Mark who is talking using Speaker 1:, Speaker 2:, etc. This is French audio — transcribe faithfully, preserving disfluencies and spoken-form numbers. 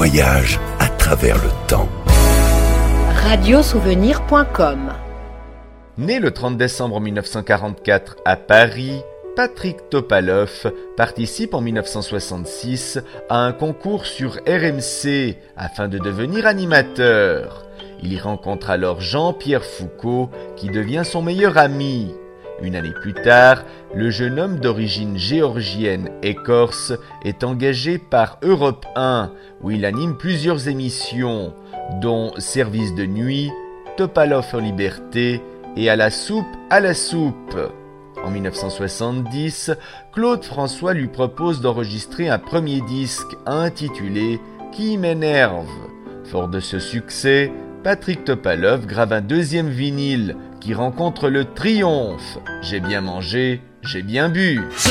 Speaker 1: voyage à travers le temps.
Speaker 2: radiosouvenir point com.
Speaker 3: Né le trente décembre mille neuf cent quarante-quatre à Paris, Patrick Topalov participe en mille neuf cent soixante-six à un concours sur R M C afin de devenir animateur. Il y rencontre alors Jean-Pierre Foucault qui devient son meilleur ami. Une année plus tard, le jeune homme d'origine géorgienne et corse est engagé par Europe un où il anime plusieurs émissions, dont Service de nuit, Topalov en liberté et À la soupe, à la soupe. En mille neuf cent soixante-dix, Claude François lui propose d'enregistrer un premier disque intitulé « Qui m'énerve ». Fort de ce succès, Patrick Topalov grave un deuxième vinyle qui rencontre le triomphe « J'ai bien mangé, j'ai bien bu ».
Speaker 4: J'ai